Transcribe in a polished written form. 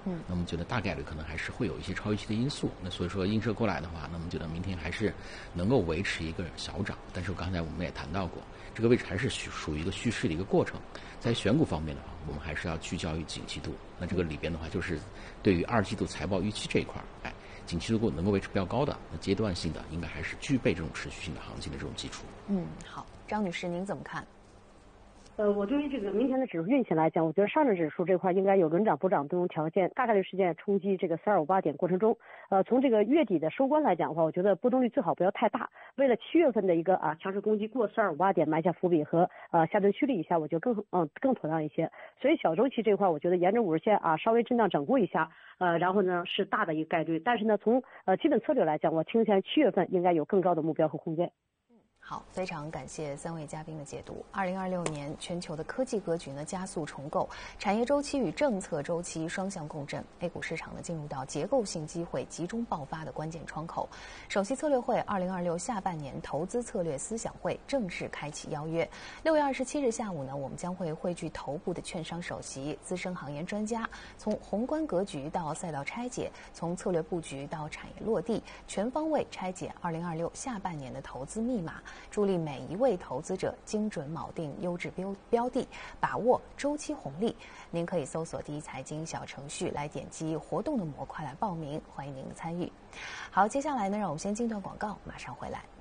那么觉得大概率可能还是会有一些超预期的因素。那所以说映射过来的话，那么觉得明天还是能够维持一个小涨。但是刚才我们也谈到过，这个位置还是属于一个蓄势的一个过程。在选股方面的话，我们还是要聚焦于景气度。那这个里边的话，就是对于2季度财报预期这一块，景气度能够维持比较高的，那阶段性的应该还是具备这种持续性的行情的这种基础。 好，张女士您怎么看？ 我对于这个明天的指数运行来讲，我觉得上证指数这块应该有轮涨补涨这种条件，大概率事件冲击这个4258点过程中，从这个月底的收官来讲的话，我觉得波动率最好不要太大。为了7月份的一个强势攻击过4258点埋下伏笔和下震蓄力一下，我觉得更妥当一些。所以小周期这块，我觉得沿着50线稍微震荡整固一下，然后呢是大的一个概率。但是呢，从基本策略来讲，我倾向7月份应该有更高的目标和空间。 好，非常感谢3位嘉宾的解读。2026年全球的科技格局呢加速重构，产业周期与政策周期双向共振 ，A 股市场呢进入到结构性机会集中爆发的关键窗口。首席策略会2026下半年投资策略思想会正式开启邀约。6月27日下午呢，我们将会汇聚头部的券商首席、资深行业专家，从宏观格局到赛道拆解，从策略布局到产业落地，全方位拆解2026下半年的投资密码。助力每一位投资者精准铆定优质标的，把握周期红利。您可以搜索第一财经小程序来点击活动的模块来报名，欢迎您的参与。好，接下来呢，让我们先进段广告，马上回来。